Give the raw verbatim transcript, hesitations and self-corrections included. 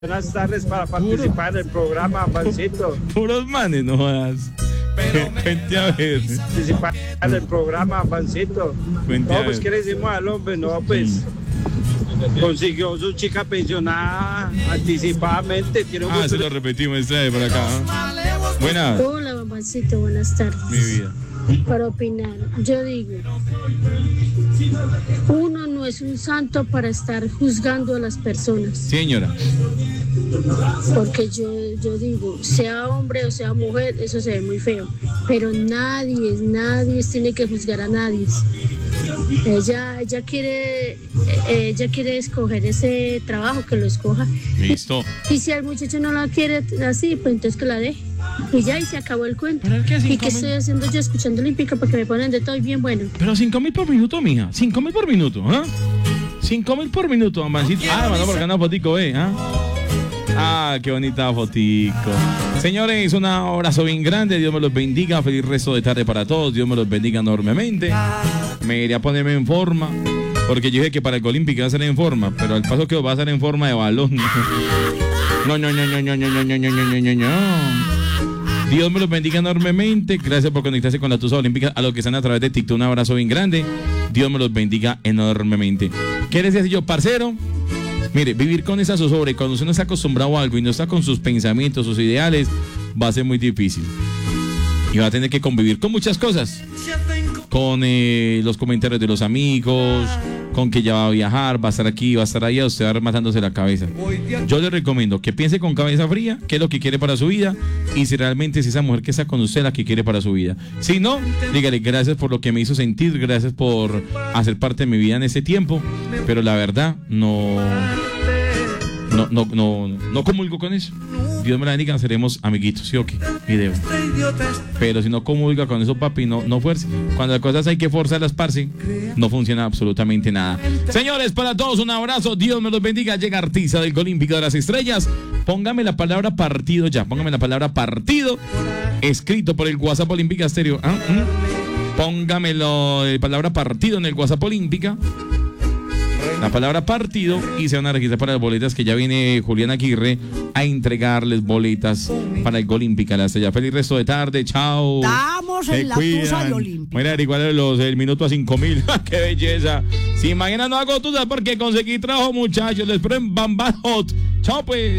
Buenas tardes para participar en el programa, Juancito. Puros manes, no jodas. Cuente a ver. Participar en el programa, Juancito. Cuente No, a pues, ver. ¿qué le decimos al hombre? No, pues, consiguió su chica pensionada anticipadamente. Tiene un Ah, se futuro. lo repetimos, esta de por acá. ¿eh? Buenas, Hola, mamacito, buenas tardes. mi vida. Para opinar, yo digo, uno no es un santo para estar juzgando a las personas, Señora, porque yo, yo digo, sea hombre o sea mujer, eso se ve muy feo, pero nadie, nadie tiene que juzgar a nadie. Ella, ella quiere, ella quiere escoger ese trabajo, que lo escoja. listo. Y si el muchacho no la quiere así, pues entonces que la deje. Y ya, y se acabó el cuento. ¿Pero qué, ¿Y cinco qué mil? estoy haciendo yo escuchando Olímpica? Porque me ponen de todo y bien bueno. Pero cinco mil por minuto, mija. Cinco mil por minuto, ¿ah? Cinco mil por minuto, amancito. Ah, mandó por acá una fotico, ¿eh? ¿Ah? Ah, qué bonita fotico. Señores, un abrazo bien grande. Dios me los bendiga. Feliz resto de tarde para todos. Dios me los bendiga enormemente. Me iré a ponerme en forma. Porque yo dije que para el Olímpico iba a ser en forma. Pero al paso que va a ser en forma de balón. No, no, no, no, no, no, no, no, no, no, no, no. Dios me los bendiga enormemente. Gracias por conectarse con la Tusa Olímpica. A los que están a través de TikTok, un abrazo bien grande. Dios me los bendiga enormemente. ¿Qué les decía yo, parcero? Mire, vivir con esa zozobra, cuando usted no está acostumbrado a algo y no está con sus pensamientos, sus ideales, va a ser muy difícil. Y va a tener que convivir con muchas cosas. Con eh, los comentarios de los amigos, con que ya va a viajar, va a estar aquí, va a estar allá, usted va matándose la cabeza. Yo le recomiendo que piense con cabeza fría qué es lo que quiere para su vida y si realmente es esa mujer que está con usted la que quiere para su vida. Si no, dígale gracias por lo que me hizo sentir, gracias por hacer parte de mi vida en ese tiempo, pero la verdad no, no, no, no, no comulgo con eso. Dios me la bendiga, seremos amiguitos, ¿sí o qué? Video. Pero si no comulga con eso, papi, no, no fuerce. Cuando las cosas hay que forzarlas, parce, no funciona absolutamente nada. Señores, para todos un abrazo, Dios me los bendiga. Llega artista del Olímpico de las Estrellas. Póngame la palabra partido ya, póngame la palabra partido escrito por el WhatsApp Olímpica Estéreo. ¿Ah? ¿Mm? Póngamelo, la palabra partido en el WhatsApp Olímpica. La palabra partido y se van a registrar para las boletas que ya viene Julián Aguirre a entregarles boletas para el Olímpica la Estrella. Feliz resto de tarde, chao. Estamos en la Tusa de Olímpica. Voy a averiguar los, el minuto a cinco mil. ¡Qué belleza! Si mañana no hago tusa porque conseguí trabajo, muchachos. Les espero en Bamba Hot. Chao, pues.